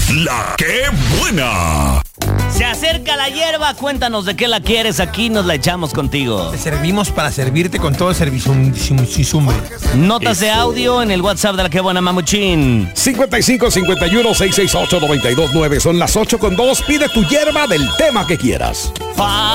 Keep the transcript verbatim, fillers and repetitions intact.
La que buena. Se acerca la hierba, cuéntanos de qué la quieres, aquí nos la echamos contigo. Te servimos para servirte con todo el servicio. Notas de audio en el WhatsApp de La que buena, Mamuchín. cincuenta y cinco cincuenta y uno seiscientos sesenta y ocho noventa y dos nueve. Son las ocho con dos. Pide tu hierba del tema que quieras. Pa